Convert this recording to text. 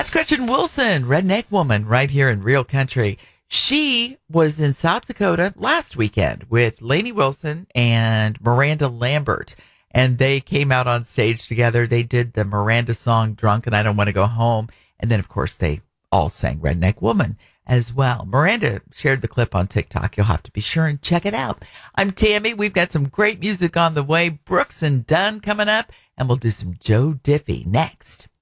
That's Gretchen Wilson, Redneck Woman, right here in Real Country. She was in South Dakota last weekend with Lainey Wilson and Miranda Lambert, and they came out on stage together. They did the Miranda song, Drunk and I Don't Want to Go Home. And then, of course, they all sang Redneck Woman as well. Miranda shared the clip on TikTok. You'll have to be sure and check it out. I'm Tammy. We've got some great music on the way. Brooks and Dunn coming up, and we'll do some Joe Diffie next.